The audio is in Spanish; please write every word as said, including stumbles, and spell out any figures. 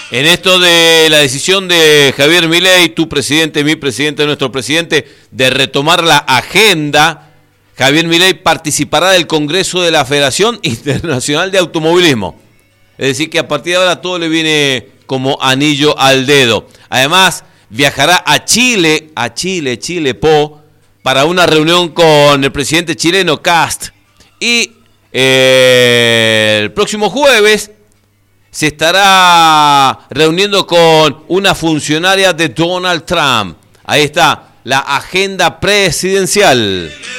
En esto de la decisión de Javier Milei, tu presidente, mi presidente, nuestro presidente, de retomar la agenda, Javier Milei participará del Congreso de la Federación Internacional de Automovilismo. Es decir, que a partir de ahora todo le viene como anillo al dedo. Además, viajará a Chile, a Chile, Chile, Po, para una reunión con el presidente chileno Kast. Y eh, el próximo jueves se estará reuniendo con una funcionaria de Donald Trump. Ahí está, la agenda presidencial.